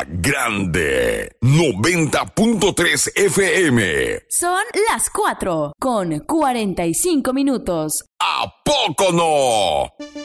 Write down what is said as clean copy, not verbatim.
grande. 90.3 FM. Son las 4:45. ¿A poco no?